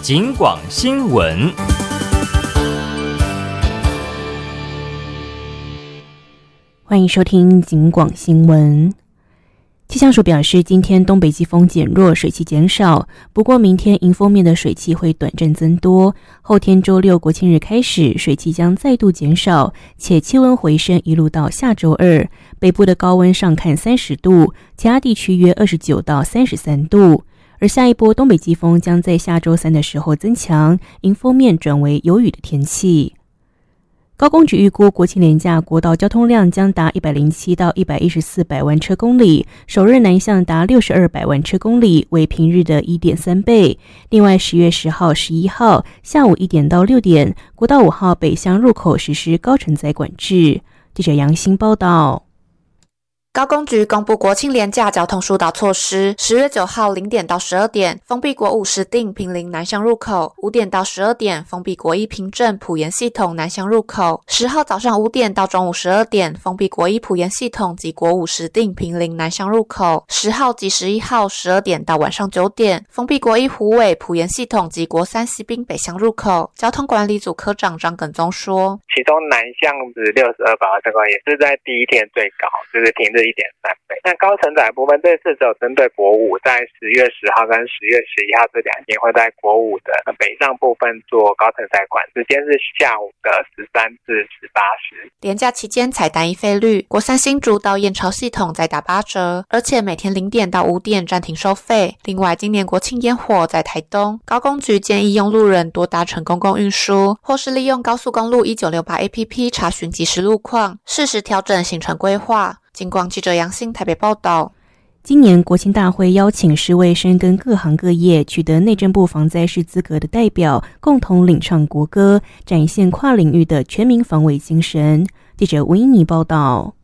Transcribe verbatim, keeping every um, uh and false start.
警广新闻。 欢迎收听警广新闻。气象署表示，今天东北季风减弱，水汽减少，不过明天迎风面的水汽会短暂增多，后天周六国庆日开始，水汽将再度减少，且气温回升一路到下周二，北部的高温上看三十度，其他地区约二十九到三十三度。而下一波东北季风将在下周三的时候增强，迎风面转为有雨的天气。高公局预估国庆连假国道交通量将达一百零七到一百一十四百万车公里，首日南向达六十二百万车公里，为平日的 一点三倍。另外十月十号、十一号下午一点到六点，国道五号北向入口实施高承载管制。记者杨欣报道。 高公局公布国庆连假交通疏导措施，十月九号零点到十二点封闭国五石碇坪林南向入口，五点到十二点封闭国一平镇埔盐系统南向入口，十号早上五点到中午十二点封闭国一埔盐系统及国五石碇坪林南向入口，十号及十一号十二点到晚上九点封闭国一虎尾埔盐系统及国三西滨北向入口。交通管理组科长张耿宗说， 其中南向是六十二百万车公里，也是在第一天最高，就是平日一点三倍。那高承载部分这次只有针对国五，在十月十号跟十月十一号这两天会在国五的北上部分做高承载管，时间是下午的十三至十八时。 连假期间采单一费率，国三新竹到燕巢系统再打八折，而且每天零点到五点暂停收费。另外，今年国庆烟火在台东，高公局建议用路人多搭乘公共运输，或是利用高速公路一九六八 A P P 查询即时路况，适时调整行程规划。警广记者杨欣台北报道。 今年国庆大会邀请十位深耕各行各业、取得内政部防灾师资格的代表，共同领唱国歌，展现跨领域的全民防卫精神。记者文妮报道。